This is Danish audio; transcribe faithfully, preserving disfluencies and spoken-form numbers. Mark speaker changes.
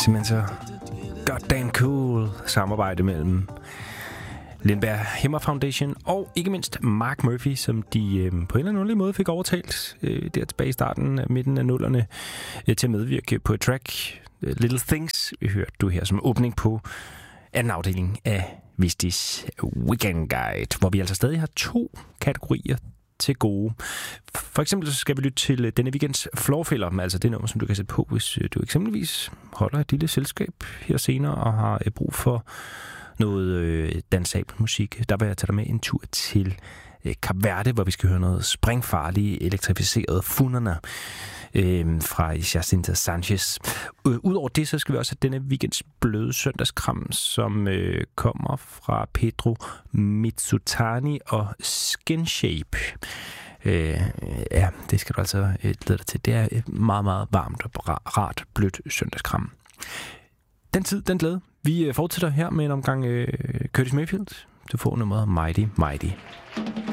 Speaker 1: Simpelthen så goddamn cool samarbejde mellem Lindberg Himmer Foundation og ikke mindst Mark Murphy, som de øh, på en eller anden måde fik overtalt øh, der tilbage i starten af midten af nullerne øh, til at medvirke på et track, uh, Little Things. Vi hørte du her som åbning på anden afdeling af Vistis Weekend Guide, hvor vi altså stadig har to kategorier til gode. For eksempel så skal vi lytte til denne weekends Floorfiller, altså det nummer, som du kan sætte på, hvis du eksempelvis holder et lille selskab her senere og har brug for noget øh, dansabel musik. Der vil jeg tage dig med en tur til øh, Kap Verde, hvor vi skal høre noget springfarlige, elektrificerede funderne øh, fra Jacinta Sanchez. Øh, Udover det, så skal vi også have denne weekends bløde søndagskram, som øh, kommer fra Pedro Mitsutani og Skinshape. Øh, ja, det skal du altså øh, lede dig til. Det er et meget, meget varmt og rart blødt søndagskram. Den tid, den glæde. Vi fortsætter her med en omgang øh, Curtis Mayfield. Du får nummeret Mighty Mighty.